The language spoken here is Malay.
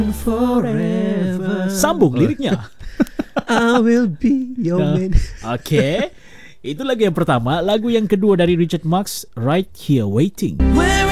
forever. Sambung liriknya. I will be your man. Okay. Itu lagu yang pertama. Lagu yang kedua dari Richard Marx, Right Here Waiting. Where